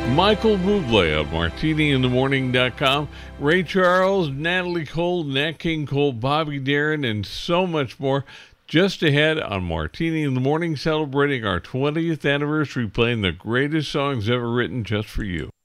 Michael Bublé of MartiniInTheMorning.com, Ray Charles, Natalie Cole, Nat King Cole, Bobby Darin, and so much more. Just ahead on Martini in the Morning, celebrating our 20th anniversary, playing the greatest songs ever written just for you.